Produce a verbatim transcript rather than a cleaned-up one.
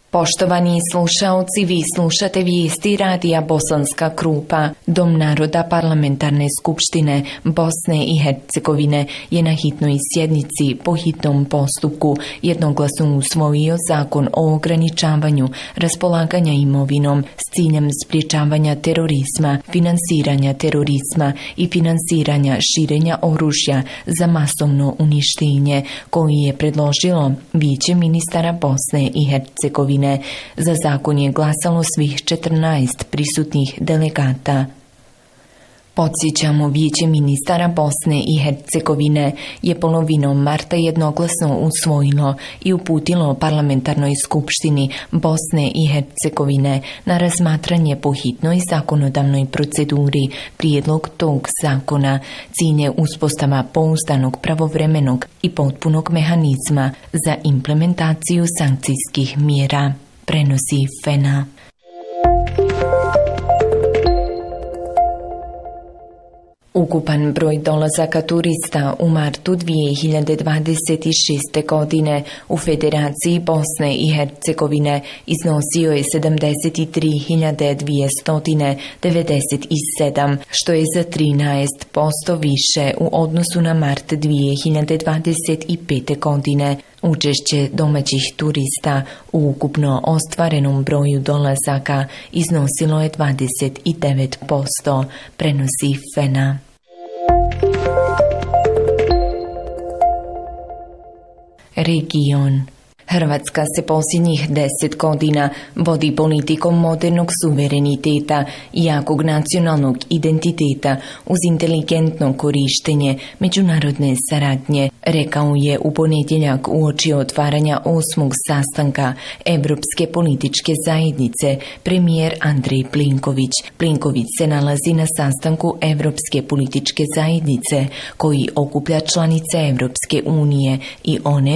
Poštovani slušaoci, vi slušate vijesti radija Bosanska Krupa. Dom naroda Parlamentarne skupštine Bosne i Hercegovine je na hitnoj sjednici po hitnom postupku jednoglasno usvojio zakon o ograničavanju raspolaganja imovinom s ciljem sprječavanja terorizma, finansiranja terorizma i finansiranja širenja oružja za masovno uništenje, koji je predložilo Vijeće ministara Bosne i Hercegovine. Za zakon je glasalo svih četrnaest prisutnih delegata. Podsjećamo, Vijeće ministara Bosne i Hercegovine je polovinom marta jednoglasno usvojilo i uputilo Parlamentarnoj skupštini Bosne i Hercegovine na razmatranje po hitnoj zakonodavnoj proceduri prijedlog tog zakona. Cilj je uspostava pouzdanog, pravovremenog i potpunog mehanizma za implementaciju sankcijskih mjera, prenosi Fena. Ukupan broj dolazaka turista u martu dvije hiljade dvadeset šeste. godine u Federaciji Bosne i Hercegovine iznosio je sedamdeset tri hiljade dvjesto devedeset sedam, što je za trinaest posto više u odnosu na mart dvije hiljade dvadeset pete. godine. Učešće domaćih turista u ukupno ostvarenom broju dolazaka iznosilo je dvadeset devet posto, prenosi Fena. Region. Hrvatska se posljednjih deset godina vodi politikom modernog suvereniteta i jakog nacionalnog identiteta uz inteligentno korištenje međunarodne saradnje, rekao je u ponedjeljak uoči otvaranja osmog sastanka Evropske političke zajednice premijer Andrej Plenković. Plenković se nalazi na sastanku Evropske političke zajednice koji okuplja članice Evropske unije i one